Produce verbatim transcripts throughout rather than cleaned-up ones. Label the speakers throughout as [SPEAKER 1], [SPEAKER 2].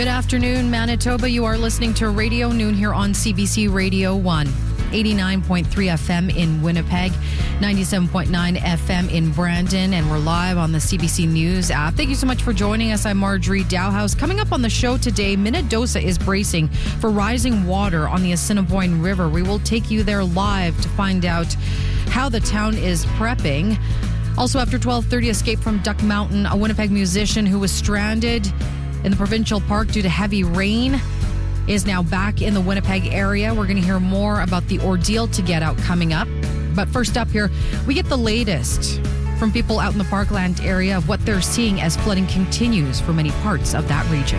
[SPEAKER 1] Good afternoon, Manitoba. You are listening to Radio Noon here on C B C Radio one. eighty-nine point three F M in Winnipeg, ninety-seven point nine F M in Brandon, and we're live on the C B C News app. Thank you so much for joining us. I'm Marjorie Dowhouse. Coming up on the show today, Minnedosa is bracing for rising water on the Assiniboine River. We will take you there live to find out how the town is prepping. Also, after twelve thirty, escape from Duck Mountain, a Winnipeg musician who was stranded in the provincial park due to heavy rain is now back in the Winnipeg area. We're going to hear more about the ordeal to get out coming up. But first up here, we get the latest from people out in the Parkland area of what they're seeing as flooding continues for many parts of that region.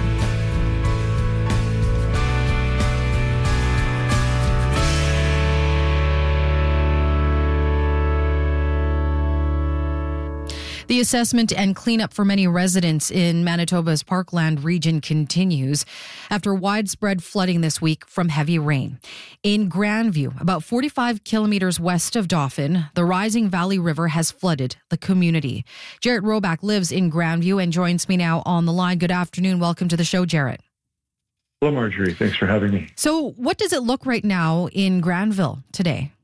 [SPEAKER 1] The assessment and cleanup for many residents in Manitoba's Parkland region continues after widespread flooding this week from heavy rain. In Grandview, about forty-five kilometers west of Dauphin, the rising Valley River has flooded the community. Jarrett Roback lives in Grandview and joins me now on the line. Good afternoon. Welcome to the show, Jarrett.
[SPEAKER 2] Hello, Marjorie. Thanks for having me.
[SPEAKER 1] So what does it look right now in Granville today?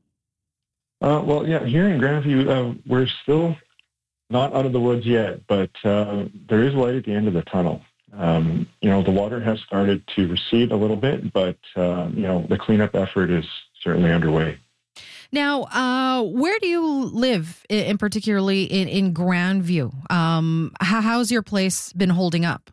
[SPEAKER 2] Uh, well, yeah, here in Grandview, uh, we're still not out of the woods yet, but uh, there is light at the end of the tunnel. Um, you know, the water has started to recede a little bit, but, uh, you know, the cleanup effort is certainly underway.
[SPEAKER 1] Now, uh, where do you live, in particularly in, in Grandview? Um, how, how's your place been holding up?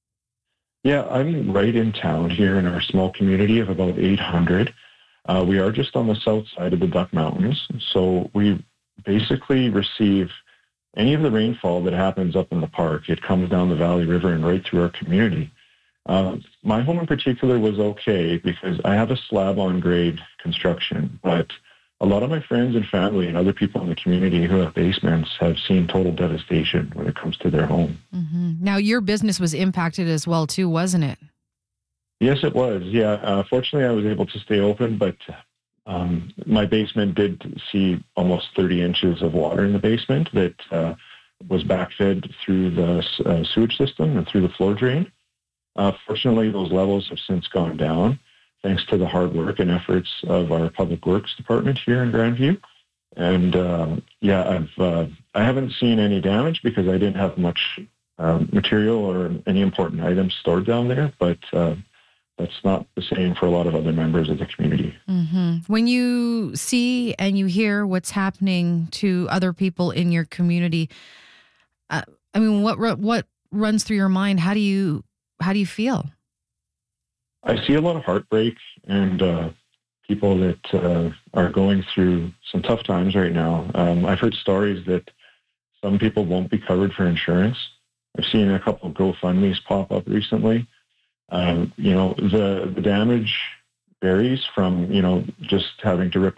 [SPEAKER 2] Yeah, I'm right in town here in our small community of about eight hundred. Uh, we are just on the south side of the Duck Mountains, so we basically receive any of the rainfall that happens up in the park. It comes down the Valley River and right through our community. Uh, my home in particular was okay because I have a slab-on-grade construction, but a lot of my friends and family and other people in the community who have basements have seen total devastation when it comes to their home.
[SPEAKER 1] Mm-hmm. Now, your business was impacted as well, too, wasn't it?
[SPEAKER 2] Yes, it was. Yeah. Uh, fortunately, I was able to stay open, but Um, my basement did see almost thirty inches of water in the basement that uh, was backfed through the uh, sewage system and through the floor drain. Uh, fortunately, those levels have since gone down thanks to the hard work and efforts of our public works department here in Grandview. And um, yeah, I've uh, I haven't seen any damage because I didn't have much uh, material or any important items stored down there, but uh, that's not the same for a lot of other members of the community.
[SPEAKER 1] Mm-hmm. When you see and you hear what's happening to other people in your community, uh, I mean, what what runs through your mind? How do you how do you feel?
[SPEAKER 2] I see a lot of heartbreak and uh, people that uh, are going through some tough times right now. Um, I've heard stories that some people won't be covered for insurance. I've seen a couple of GoFundMes pop up recently. Um, you know, the, the damage varies from, you know, just having to rip